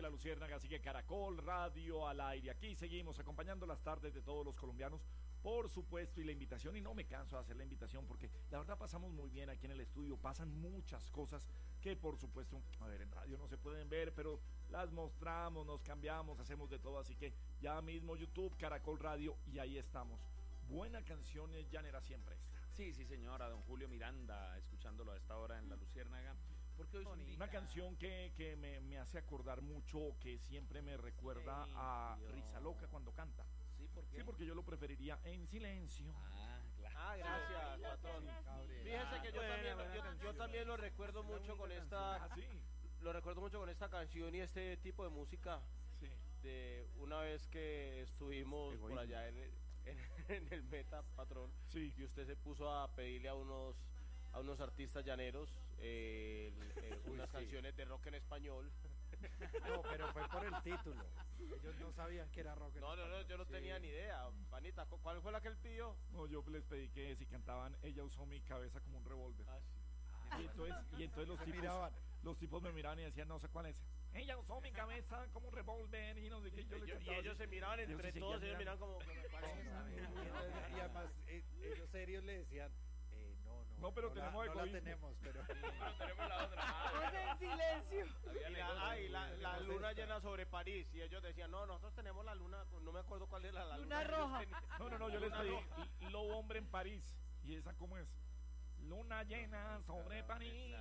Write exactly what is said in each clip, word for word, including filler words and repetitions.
La Luciérnaga, sigue Caracol Radio al aire. Aquí seguimos acompañando las tardes de todos los colombianos, por supuesto, y la invitación, y no me canso de hacer la invitación porque la verdad pasamos muy bien aquí en el estudio, pasan muchas cosas que por supuesto, a ver, en radio no se pueden ver, pero las mostramos, nos cambiamos, hacemos de todo, así que ya mismo YouTube, Caracol Radio, y ahí estamos. Buena canción es llanera siempre esta. Sí, sí señora, don Julio Miranda, escuchándolo a esta hora en La Luciérnaga. Porque hoy Una día... canción que, que me, me hace acordar mucho, que siempre me recuerda sí, a Dios. Risa Loca cuando canta. Sí, ¿por qué? Sí, porque yo lo preferiría en silencio. Ah, claro. Ah, gracias, patrón. Fíjese que yo, ah, también, buena, yo, yo también lo recuerdo mucho con esta... Ah, sí. Lo recuerdo mucho con esta canción y este tipo de música. Sí. De una vez que estuvimos Egoísmo. por allá en el, en, en el Meta, patrón. Sí. Y usted se puso a pedirle a unos... a unos artistas llaneros eh, eh, unas sí. canciones de rock en español. No, pero fue por el título. Ellos no sabían que era rock en no, español. No, no, yo no sí. tenía ni idea. Vanita, ¿cuál fue la que él pidió? No, yo les pedí que si cantaban Ella usó mi cabeza como un revólver. Ah, sí. Ah, y, entonces, y entonces los tipos miraban. los tipos me miraban y decían, no sé cuál es. Ella usó mi cabeza como un revólver y no sé qué. Yo y, yo, y ellos se miraban entre ellos todos, ellos miraban como... como y además eh, ellos serios le decían... Eh, no, no, no, pero no tenemos la, no la tenemos, pero... Sí, pero tenemos la otra. Ah, en silencio. Y la, ah, y la, la luna llena sobre París. Y ellos decían, no, nosotros tenemos la luna, no me acuerdo cuál era la luna. Luna roja. No, no, no, yo les pedí Lobo Hombre en París. ¿Y esa cómo es? Luna llena sobre París.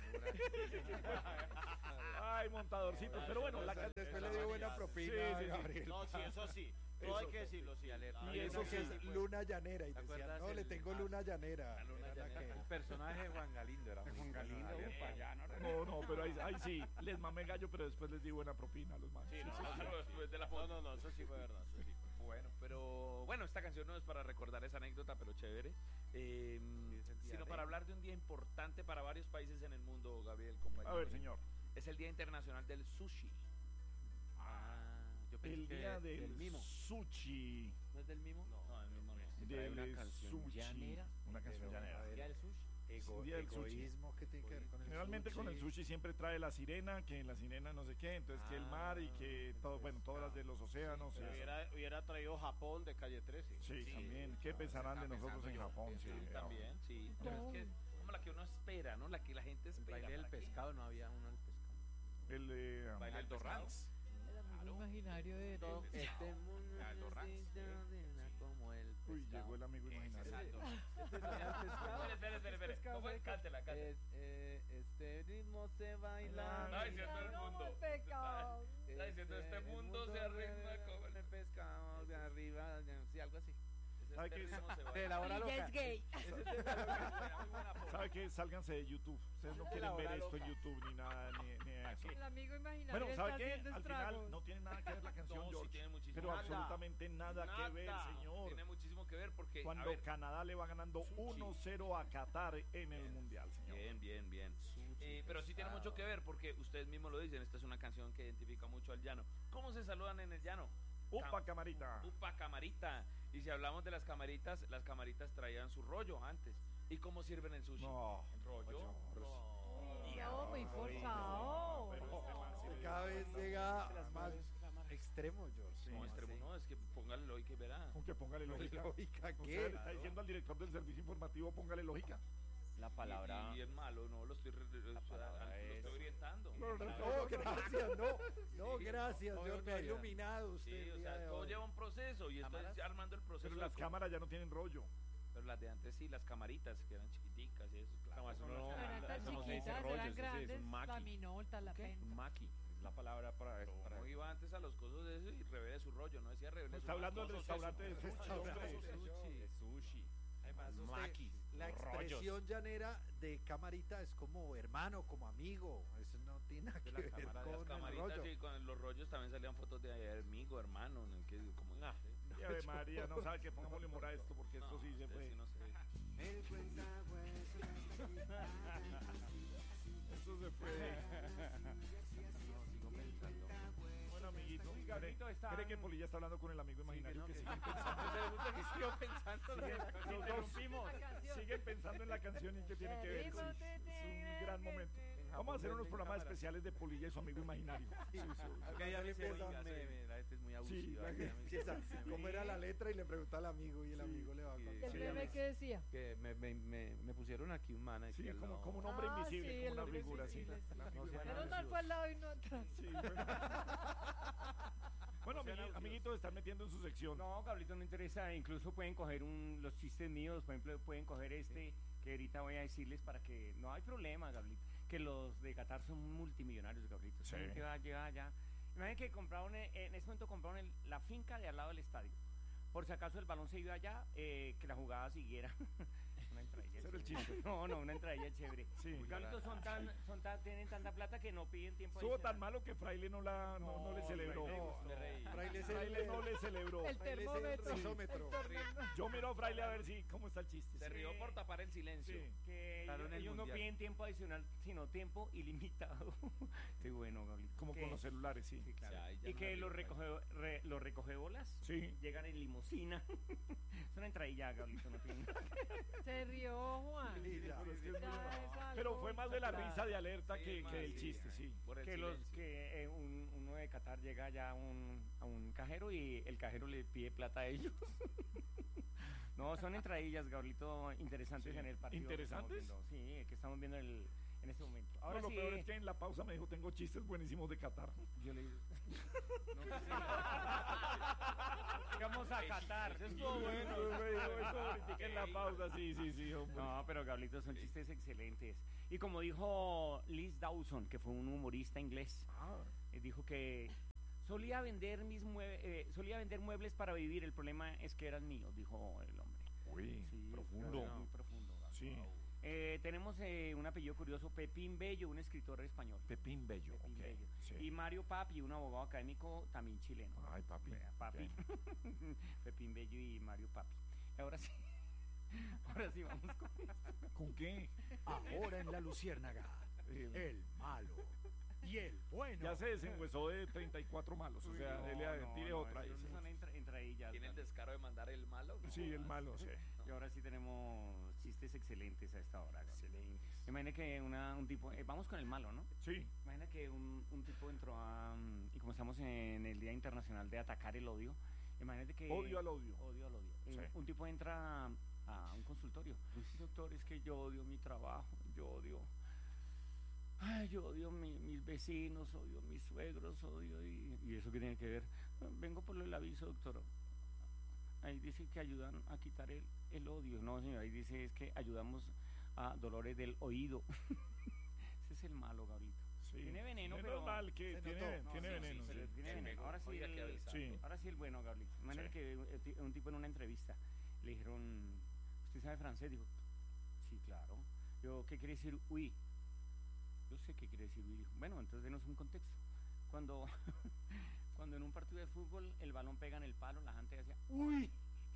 Ay, montadorcito. Pero bueno, la canción después le dio buena propina. Sí, sí, sí. No, sí, eso sí. Todo hay que decirlo, sí. Y eso sí es luna llanera. Y decían, no, le tengo luna llanera. El personaje de Juan Galindo era Juan Galindo. No, no, pero ahí, ahí sí, les mamé gallo, pero después les di buena propina a los manos. Sí, no, no, después de la foto. No, no, no, eso sí fue verdad. Eso sí. Bueno, pero bueno, esta canción no es para recordar esa anécdota, pero chévere, eh, sino para hablar de un día importante para varios países en el mundo, Gabriel. Compañero. A ver, señor. Es el Día Internacional del Sushi. Ah, yo pensé el día del, del mimo. Sushi. ¿No es del mimo? No, no el mimo no es. De una canción llanera. Una canción llanera. ¿Día del sushi? Ego, día del egoísmo sushi. Que tiene que ver con el Generalmente sushi. Con el sushi siempre trae la sirena, que en la sirena no sé qué, entonces ah, que el mar y que todo, bueno, todas las de los océanos. Sí, hubiera, hubiera traído Japón de Calle trece. Sí, sí, también. ¿Qué pensarán de nosotros en Japón? Sí, sí, también, sí. Pero es que como la que uno espera, ¿no? La que la gente espera. El baile del pescado, no había uno del pescado. El de um, baile del Torrance. El amigo claro. imaginario de todo este mundo como el pescado. Uy, llegó el amigo imaginario. Espere, espere, espere. ¿Cómo fue? Cántela, cántela. Es, eh, este ritmo se baila. Está diciendo el mundo. Está, está diciendo este mundo se arregla como el pescado de arriba, sí, algo así. ¿Sabe qué? De la hora loca. Es gay. ¿Sabe qué? Sálganse de YouTube. Ustedes no quieren ver esto en YouTube ni nada, ni, ni eso. El amigo imaginario. Bueno, ¿sabe qué? Al final no tiene nada que ver la canción, no, George. Sí tiene muchísimo. Pero nada, absolutamente nada, nada que ver, señor. Tiene muchísimo que ver porque cuando ver, Canadá le va ganando uno cero a Qatar en bien, el Mundial, señor. Bien, bien, bien. Eh, pero sí tiene mucho que ver porque ustedes mismos lo dicen. Esta es una canción que identifica mucho al llano. ¿Cómo se saludan en el llano? Upa camarita. Upa camarita. Y si hablamos de las camaritas, las camaritas traían su rollo antes. ¿Y cómo sirven el sushi? No. ¿En rollo? No, no muy forzado. Pero cada vez llega más extremo, George. Sí, no, extremo no, es que póngale lógica y verá. ¿Con que póngale lógica? ¿Lógica qué? Usted está diciendo al director del servicio informativo, póngale lógica. La palabra y, y es malo, no lo estoy, re, re, o sea, lo estoy orientando. No, no, no, gracias, no, no, gracias, sí, Dios me ha iluminado usted. Sí, o sea, todo lleva un proceso y estoy armando el proceso. Pero las cámaras ya no tienen rollo. Pero las de antes sí, las camaritas que eran chiquiticas y eso, claro. No, eso no, no, eran tan chiquitas, eran grandes, la minolta, la penta. Un maqui. La palabra para eso. Para no iba antes a los cosos de eso y revele su rollo, no decía revele. Está hablando del restaurante de sushi. De sushi. Además, usted, la expresión rollos. llanera de camarita es como hermano, como amigo. Eso no tiene nada que ver con las camaritas, el rollo. Y con los rollos también salían fotos de amigo, hermano, en el que como nah, no, y Ave María, no sabe que pongámosle humor a esto porque no, esto sí se fue. Sí, no sé. Esto se fue. No, sigo pensando. Bueno, amiguito, ¿cree, está... ¿cree que Polilla está hablando con el amigo imaginario? Sí, que, no, que, que siguen pensando. que sigo pensando. Siguen, los dos siguen pensando en la canción y que tiene que ver. Sí, es un gran momento. Vamos a hacer unos programas especiales de Polilla y su amigo imaginario. Sí, sí. Acá ya me Empieza- oiga, me- la gente es muy abusiva. Sí, ya me- sí, esa- se me- ¿Cómo era la letra? Y le pregunta al amigo y el Sí, amigo le va a sí, contar. ¿El sí, bebé ya qué decía? Que me, me, me, me pusieron aquí un man aquí Sí, al como, lado. como un hombre Ah, invisible, sí, como el una hombre figura así. invisible, sí. No sean Menos mal fue al lado y no atrás. Sí, bueno. Bueno, amigui- amiguitos, están metiendo en su sección. No, Gablito, no interesa. Incluso pueden coger un, los chistes míos, por ejemplo, pueden coger este que ahorita voy a decirles para que no hay problema, Gablito. Que los de Qatar son multimillonarios, Gablito. Sí. Que va, llega allá. Imaginen que compraron, eh, en ese momento compraron el- la finca de al lado del estadio. Por si acaso el balón se iba allá, eh, que la jugada siguiera. Una entradilla Ese era el chévere. chiste. No, no, una entradilla chévere. Sí. Gablito son tan, son tan, tienen tanta plata que no piden tiempo. Estuvo adicional. tan malo que Fraile no, la, no, no le No, celebró. Fraile, No, Me reí. Fraile es Fraile el, no le celebró. El Fraile es el termómetro. risómetro. El termómetro. Yo miro a Fraile a ver si cómo está el chiste. Se Sí. rió por tapar el silencio. Sí. Que Claro, en ellos, el ellos no mundial. piden tiempo adicional, sino tiempo ilimitado. Qué bueno, Gablito. Como Que- con los celulares, sí. Sí, claro. Ya, ahí ya Y no que me los río, recoge, re- los recogebolas Sí. llegan en limusina. Es una entradilla, Gablito, no tiene nada. Se rió, Juan. Sí, ya. Pero es que es muy Ya bueno. es algo Pero fue más de la exagerado. risa de alerta Sí, que, más, que del sí, chiste, ajá. sí. Por el Que, los, silencio. que eh, un, uno de Qatar llega ya a un, a un cajero y el cajero le pide plata a ellos. No, son entradillas, Gablito, interesantes Sí. en el partido. que estamos ¿Interesantes? viendo. Sí, que estamos viendo el, en este momento. Ahora No, lo sí, peor es que en la pausa me dijo, tengo chistes buenísimos de Qatar. yo le digo. No, pues, sí. Llegamos a Qatar. Eso No, estuvo bueno, bueno. me dijo eso ahorita en la pausa, sí, sí, sí, hombre. No, pero Gablito, son chistes excelentes. Y como dijo Liz Dawson, que fue un humorista inglés, Ah, eh, dijo que solía vender mis mue- eh, solía vender muebles para vivir. El problema es que eran míos, dijo el hombre. uy, Sí, profundo. muy profundo. Gablito. Sí, Eh, tenemos eh, un apellido curioso, Pepín Bello, un escritor español. Pepín Bello, Pepín ok. Bello. Sí. Y Mario Papi, un abogado académico también chileno. Ay, papi. Vea, Papi. bien. Pepín Bello y Mario Papi. Ahora sí. Ahora sí vamos con ¿Con qué? Ahora en la Luciérnaga, el malo y el bueno. Ya se desengüezó de treinta y cuatro malos, o sea, No, dele a- no, tire no, otra. esos dice. son entra- entradillas, ¿Tiene el Gablito. descaro de mandar el malo? No, Sí, el más. malo, sí. Y ahora sí tenemos chistes excelentes a esta hora. Excelentes. Imagina que una, un tipo, eh, vamos con el malo, ¿no? Sí, Imagina que un, un tipo entró a, mm, y como estamos en el Día Internacional de Atacar el Odio, imagínate que... odio al odio. Odio al odio. Eh, Sí. Un tipo entra a, a un consultorio. Doctor, es que yo odio mi trabajo, yo odio... Ay, yo odio mi- mis vecinos, odio mis suegros, odio... Y, ¿y eso qué tiene que ver? Vengo por el aviso, doctor. Ahí dice que ayudan a quitar el, el odio. No, señor, ahí dice es que ayudamos a dolores del oído. Ese es el malo, Gablito. Sí. Tiene veneno, Menos pero... mal que Se tiene, notó. tiene No, sí, veneno. sí, pero sí. tiene El veneno. mejor, Ahora sí, oiga, el, que avisado. Sí. ahora sí el bueno, Gablito. De manera Sí. que un, ti- un tipo en una entrevista le dijeron, ¿usted sabe francés? Dijo, sí, claro. Yo, ¿qué quiere decir oui? Yo sé qué quiere decir oui. Dijo, bueno, entonces denos un contexto. Cuando, cuando en un partido de fútbol el balón pega en el palo, la gente decía, uy.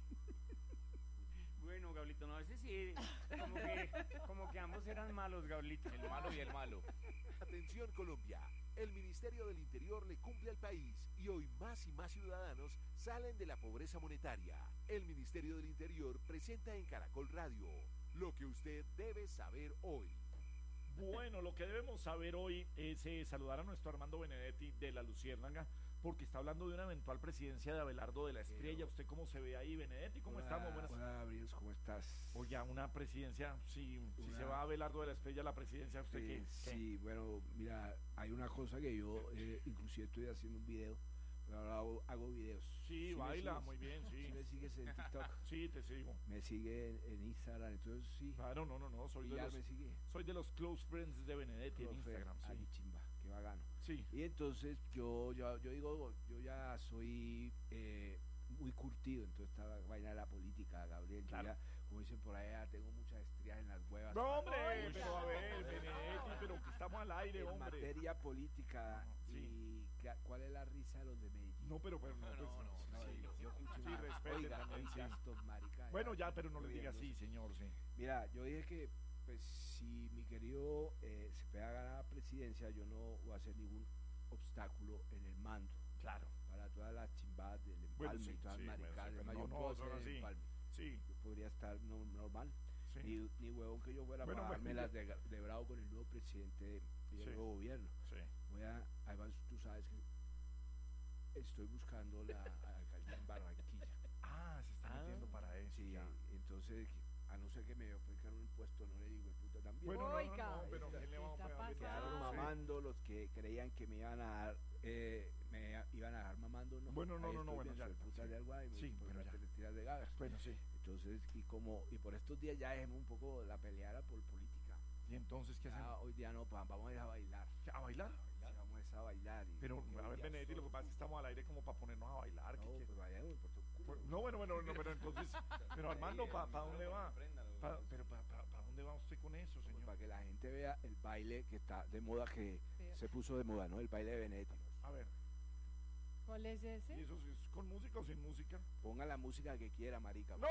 Bueno, Gablito, no, a veces sí, como que, como que ambos eran malos, Gablito. El malo y el malo. Atención Colombia, el Ministerio del Interior le cumple al país y hoy más y más ciudadanos salen de la pobreza monetaria. El Ministerio del Interior presenta en Caracol Radio lo que usted debe saber hoy. Bueno, lo que debemos saber hoy es eh, saludar a nuestro Armando Benedetti de la Luciérnaga, porque está hablando de una eventual presidencia de Abelardo de la Estrella. ¿Usted cómo se ve ahí, Benedetti? ¿Cómo estamos? Buenas. Hola, Gabriel, ¿cómo estás? Oye, una presidencia, si, si Una- se va a Abelardo de la Estrella a la presidencia, ¿usted Eh, qué? qué? sí, bueno, mira, hay una cosa que yo eh, inclusive estoy haciendo un video, pero ahora hago, hago videos. Sí, me baila, sigues? muy bien, sí. ¿Sí me sigues en TikTok? Sí, te sigo. Me sigue en, en Instagram, entonces sí. Claro, no, no, no, soy y de ya los, me sigue. soy de los close friends de Benedetti en Profe, Instagram, Ari sí. chimba, qué bacano. Sí, Y entonces yo, yo, yo digo, yo ya soy eh, muy curtido en toda esta vaina de la política, Gabriel. Yo Claro. ya, como dicen por allá, tengo muchas estrías en las huevas. no, hombre, Oiga. pero a ver, Benedetti, pero que estamos al aire, En hombre. materia política, Ajá, sí. y ca- ¿cuál es la risa de los de Medellín? No, pero, pero no, No, pues, no, no, No, sí. yo, yo escuché Sí, una- respete oiga, también, oiga, sí. estos maricas, Bueno, ya, pero no le diga jodiéndose. así, señor, sí. Mira, yo dije que, pues, si mi querido eh, se pega a ganar la presidencia, yo no voy a hacer ningún obstáculo en el mando. Claro. Para todas las chimbadas del empalme Bueno, sí, y todas sí, las bueno, maricadas. sí, además, pero yo no, puedo no, son hacer el así. empalme. Sí, Yo podría estar no- normal. sí. Ni, ni huevón que yo fuera Bueno, para bueno, darme ya. las de, de bravo con el nuevo presidente y el Sí. nuevo gobierno. Sí. Voy a, además, tú sabes que estoy buscando la alcaldía en Barranquilla. Ah, se está Ah, metiendo para eso. Sí, ya. entonces, a no ser que me ofrezcan un puesto, no le digo, puta, también. Bueno, no, no, Oiga, no, pero ¿qué ¿quién le vamos a está pegar? pasando? Quedaron Ah, sí. mamando los que creían que me iban a dar, eh, me iban a dar mamando, no. Bueno, no, Ahí no, no, estoy bueno, bien, ya, soy ya, puta sí. de algo ahí, me Sí, por pero la ya. tirar de gagas. Bueno, sí. Entonces, y como, y por estos días ya dejemos un poco la peleada por política. ¿Y entonces qué Ya hacemos? hoy día no, pa- vamos a ir a bailar. ¿A bailar? Sí, vamos a ir a bailar. y- Pero, y a hoy ver, día Benedetti, lo que solo pasa es que estamos al aire como para ponernos a bailar. ¿qué No, quiere? pues vaya, me importa un culo. Pues, no, bueno, bueno, no, pero entonces, pero Armando, ¿para dónde va? Pa- pero ¿para dónde va usted con eso, Pues señor? para que la gente vea el baile que está de moda, que se puso de moda, ¿no? El baile de Benedetti. A ver, ¿Cuál es ¿y ese? eso es con música o sin música? Ponga la música que quiera, marica. ¡No!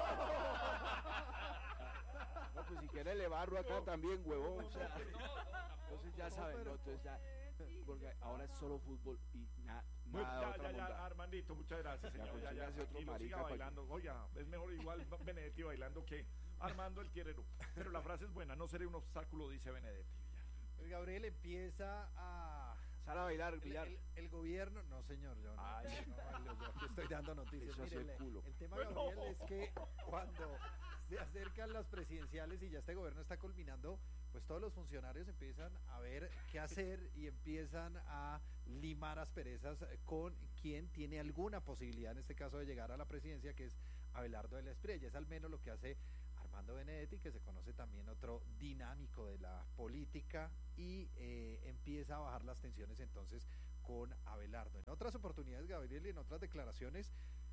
No, pues si quiere le barro acá también, huevón. O sea, No, entonces ya saben, ¿no? Entonces ya, porque ahora es solo fútbol y na- Bueno, nada ya, otra ya, ya, monda. Armandito, muchas gracias, Ya, señor. pues, Ya, ya, sígase otro tranquilo, marica siga pa' que- bailando. Oiga, es mejor igual Benedetti bailando que Armando el Quierero. Pero la frase es buena, no seré un obstáculo, dice Benedetti. El Gabriel empieza a... Sal a bailar, El, Villar. el- el gobierno, no señor, yo no, Ay. no bailo, yo aquí estoy dando noticias. Eso hace Mire, el el, culo. el tema, Bueno. Gabriel, es que cuando se acercan las presidenciales y ya este gobierno está culminando, pues todos los funcionarios empiezan a ver qué hacer y empiezan a limar asperezas con quien tiene alguna posibilidad, en este caso, de llegar a la presidencia, que es Abelardo de la Espriella. Es al menos lo que hace Armando Benedetti, que se conoce también otro dinámico de la política, y eh, empieza a bajar las tensiones entonces con Abelardo. En otras oportunidades, Gabriel, y en otras declaraciones,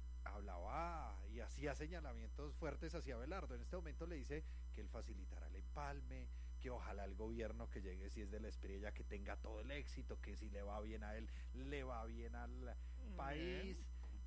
hablaba y hacía señalamientos fuertes hacia Abelardo. En este momento le dice que él facilitará el empalme, que ojalá el gobierno que llegue, si es de la Espriella, que tenga todo el éxito, que si le va bien a él, le va bien al país.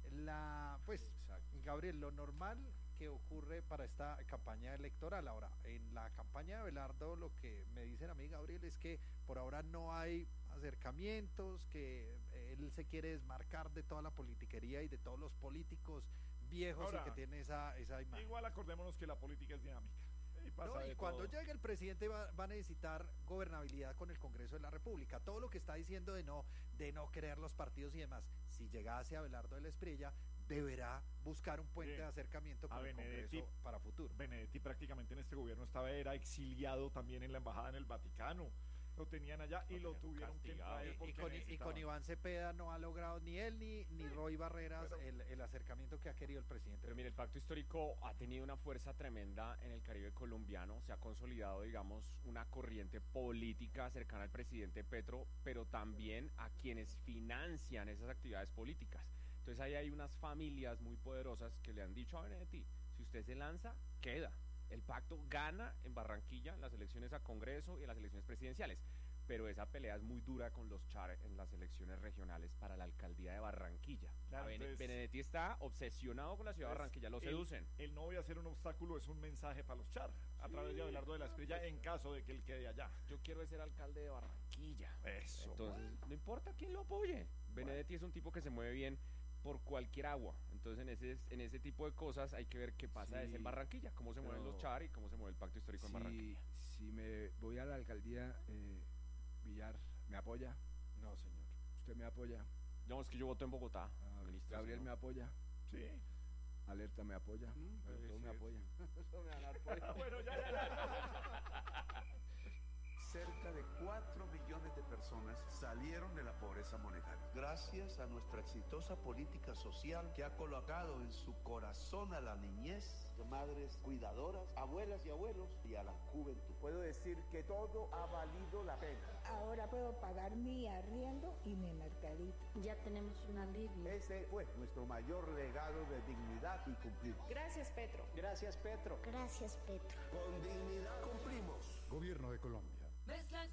La, pues, Gabriel, lo normal que ocurre para esta campaña electoral. Ahora, en la campaña de Abelardo, lo que me dicen a mí, Gabriel, es que por ahora no hay acercamientos, que él se quiere desmarcar de toda la politiquería y de todos los políticos viejos Ahora, y que tiene esa, esa imagen. Igual acordémonos que la política es dinámica. Y, pasa No, de y cuando todo. llegue el presidente va, va a necesitar gobernabilidad con el Congreso de la República. Todo lo que está diciendo de no, de no creer los partidos y demás, si llegase Abelardo de la Espriella, deberá buscar un puente Bien. de acercamiento A con el Benedetti. Congreso para futuro. Benedetti prácticamente en este gobierno estaba, era exiliado también en la embajada en el Vaticano. Lo tenían allá y lo tuvieron que castigado. traer Y, porque y con, y necesitaban. con Iván Cepeda no ha logrado ni él ni, ni Roy Barreras Pero- el, el acercamiento que ha querido el presidente. Pero mire, el pacto histórico ha tenido una fuerza tremenda en el Caribe colombiano, se ha consolidado, digamos, una corriente política cercana al presidente Petro, pero también a quienes financian esas actividades políticas. Entonces ahí hay unas familias muy poderosas que le han dicho a Benedetti, si usted se lanza, queda. El pacto gana en Barranquilla en las elecciones a Congreso y en las elecciones presidenciales, pero esa pelea es muy dura con los Char en las elecciones regionales para la alcaldía de Barranquilla. Claro, A Bene- entonces- Benedetti está obsesionado con la ciudad de Entonces, Barranquilla, lo el- seducen. El no voy a ser un obstáculo es un mensaje para los Char, a través de Abelardo de la Espriella, en caso de que él quede allá. Yo quiero ser alcalde de Barranquilla. Eso. Entonces, no importa quién lo apoye. Benedetti es un tipo que se mueve bien por cualquier agua. Entonces, en ese, en ese tipo de cosas hay que ver qué pasa Sí, desde en Barranquilla, cómo se mueven pero los Char y cómo se mueve el pacto histórico en Si, Barranquilla. si me voy a la alcaldía, eh, Villar, ¿me apoya? No, señor. ¿Usted me apoya? No, es que yo voto en Bogotá. Ah, ministro, Gabriel sí, me no. apoya. Sí. Alerta me apoya. Mm, Bueno, pues, todos me sí. apoyan. Bueno, ya, ya, ya. Cerca de cuatro millones de personas salieron de la pobreza monetaria. Gracias a nuestra exitosa política social que ha colocado en su corazón a la niñez, madres cuidadoras, abuelas y abuelos y a la juventud. Puedo decir que todo ha valido la pena. Ahora puedo pagar mi arriendo y mi mercadito. Ya tenemos un alivio. Ese fue nuestro mayor legado de dignidad y cumplimos. Gracias, Petro. Gracias, Petro. Gracias, Petro. Con dignidad cumplimos. Gobierno de Colombia. Mezclas